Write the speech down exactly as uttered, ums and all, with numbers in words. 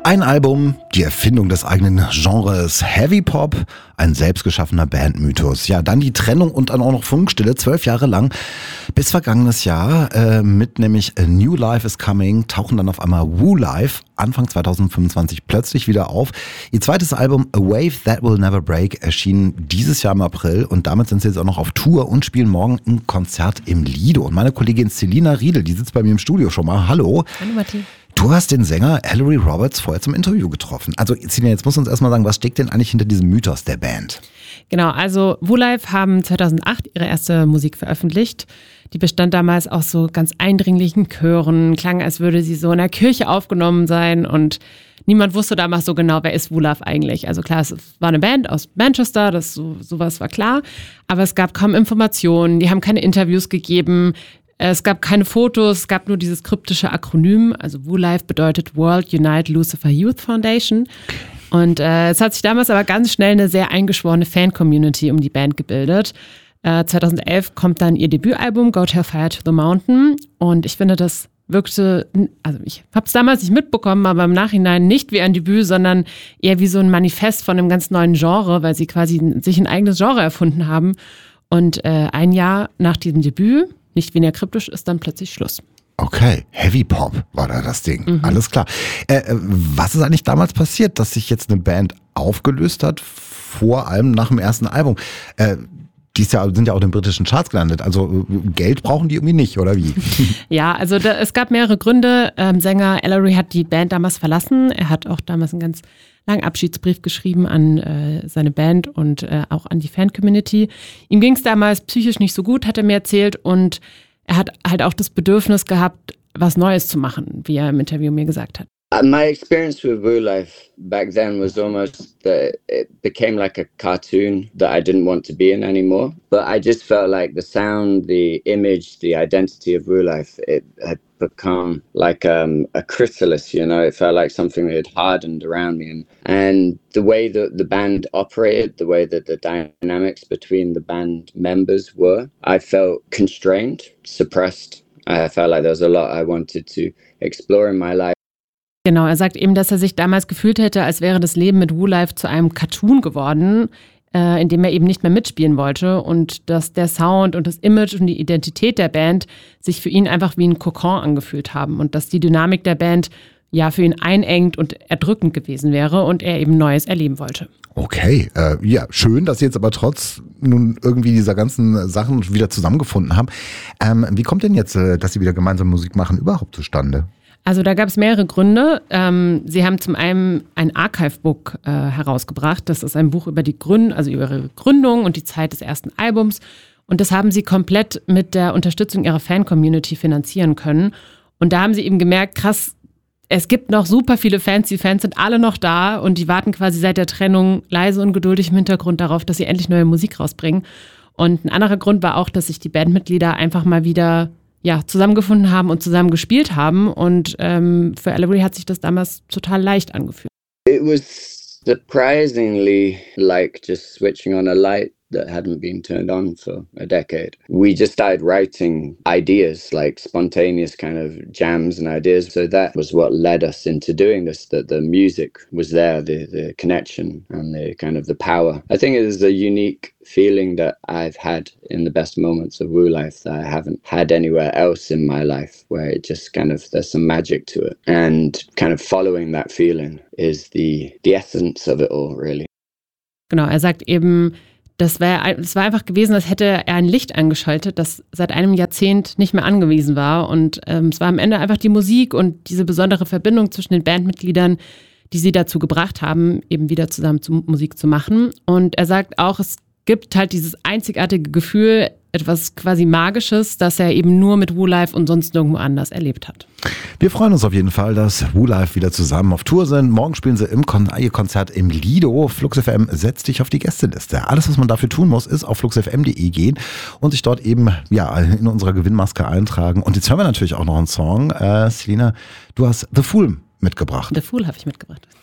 Ein Album, die Erfindung des eigenen Genres Heavy Pop, ein selbstgeschaffener Bandmythos. Ja, dann die Trennung und dann auch noch Funkstille, zwölf Jahre lang. Bis vergangenes Jahr äh, mit nämlich A New Life is Coming tauchen dann auf einmal Woo Life Anfang zweitausendfünfundzwanzig plötzlich wieder auf. Ihr zweites Album A Wave That Will Never Break erschien dieses Jahr im April und damit sind sie jetzt auch noch auf Tour und spielen morgen ein Konzert im Lido. Und meine Kollegin Selina Riedel, die sitzt bei mir im Studio schon mal. Hallo. Hallo Matti. Du hast den Sänger Ellery Roberts vorher zum Interview getroffen. Also Selina, jetzt musst du uns erstmal sagen, was steckt denn eigentlich hinter diesem Mythos der Band? Genau, also Woo Life haben zweitausendacht ihre erste Musik veröffentlicht. Die bestand damals aus so ganz eindringlichen Chören, klang, als würde sie so in der Kirche aufgenommen sein und niemand wusste damals so genau, wer ist Woo Life eigentlich. Also klar, es war eine Band aus Manchester, das so, sowas war klar, aber es gab kaum Informationen, die haben keine Interviews gegeben. Es gab keine Fotos, es gab nur dieses kryptische Akronym. Also Woo Life bedeutet World Unite Lucifer Youth Foundation. Und äh, es hat sich damals aber ganz schnell eine sehr eingeschworene Fan-Community um die Band gebildet. Äh, zweitausendelf kommt dann ihr Debütalbum Go Tell Fire to the Mountain. Und ich finde, das wirkte, also ich habe es damals nicht mitbekommen, aber im Nachhinein nicht wie ein Debüt, sondern eher wie so ein Manifest von einem ganz neuen Genre, weil sie quasi sich ein eigenes Genre erfunden haben. Und äh, ein Jahr nach diesem Debüt, nicht weniger kryptisch, ist dann plötzlich Schluss. Okay, Heavy Pop war da das Ding. Mhm. Alles klar. Äh, was ist eigentlich damals passiert, dass sich jetzt eine Band aufgelöst hat, vor allem nach dem ersten Album? Äh, die ist ja, sind ja auch in den britischen Charts gelandet. Also Geld brauchen die irgendwie nicht, oder wie? Ja, also da, es gab mehrere Gründe. Ähm, Sänger Ellery hat die Band damals verlassen. Er hat auch damals einen ganz langen Abschiedsbrief geschrieben an äh, seine Band und äh, auch an die Fan-Community. Ihm ging es damals psychisch nicht so gut, hat er mir erzählt. Und er hat halt auch das Bedürfnis gehabt, was Neues zu machen, wie er im Interview mir gesagt hat. My experience with Woo Life back then was almost that it became like a cartoon that I didn't want to be in anymore. But I just felt like the sound, the image, the identity of Woo Life, it had become like um, a chrysalis, you know, it felt like something that had hardened around me. And, and the way that the band operated, the way that the dynamics between the band members were, I felt constrained, suppressed. I felt like there was a lot I wanted to explore in my life. Genau, er sagt eben, dass er sich damals gefühlt hätte, als wäre das Leben mit Woo Life zu einem Cartoon geworden, äh, in dem er eben nicht mehr mitspielen wollte und dass der Sound und das Image und die Identität der Band sich für ihn einfach wie ein Kokon angefühlt haben und dass die Dynamik der Band ja für ihn einengend und erdrückend gewesen wäre und er eben Neues erleben wollte. Okay, äh, ja, schön, dass Sie jetzt aber trotz nun irgendwie dieser ganzen Sachen wieder zusammengefunden haben. Ähm, wie kommt denn jetzt, äh, dass Sie wieder gemeinsam Musik machen, überhaupt zustande? Also da gab es mehrere Gründe. Ähm, sie haben zum einen ein Archive-Book äh, herausgebracht. Das ist ein Buch über die Gründung, also über ihre Gründung und die Zeit des ersten Albums. Und das haben sie komplett mit der Unterstützung ihrer Fan-Community finanzieren können. Und da haben sie eben gemerkt, krass, es gibt noch super viele Fans, die Fans sind alle noch da und die warten quasi seit der Trennung leise und geduldig im Hintergrund darauf, dass sie endlich neue Musik rausbringen. Und ein anderer Grund war auch, dass sich die Bandmitglieder einfach mal wieder ja, zusammengefunden haben und zusammen gespielt haben. Und ähm, für Ellery hat sich das damals total leicht angefühlt. It was surprisingly like just switching on a light that hadn't been turned on for a decade. We just started writing ideas, like spontaneous kind of jams and ideas. So that was what led us into doing this, that the music was there, the, the connection and the kind of the power. I think it is a unique feeling that I've had in the best moments of Woo Life that I haven't had anywhere else in my life, where it just kind of, there's some magic to it. And kind of following that feeling is the, the essence of it all, really. Genau, er sagt eben, Das war, das war einfach gewesen, als hätte er ein Licht angeschaltet, das seit einem Jahrzehnt nicht mehr angewiesen war. Und ähm, es war am Ende einfach die Musik und diese besondere Verbindung zwischen den Bandmitgliedern, die sie dazu gebracht haben, eben wieder zusammen zu, Musik zu machen. Und er sagt auch, es gibt halt dieses einzigartige Gefühl, etwas quasi Magisches, das er eben nur mit Woo Life und sonst nirgendwo anders erlebt hat. Wir freuen uns auf jeden Fall, dass Woo Life wieder zusammen auf Tour sind. Morgen spielen sie im Kon- ihr Konzert im Lido. Flux F M setzt dich auf die Gästeliste. Alles, was man dafür tun muss, ist auf flux f m punkt d e gehen und sich dort eben ja in unserer Gewinnmaske eintragen. Und jetzt hören wir natürlich auch noch einen Song. Äh, Selina, du hast The Fool mitgebracht. The Fool habe ich mitgebracht.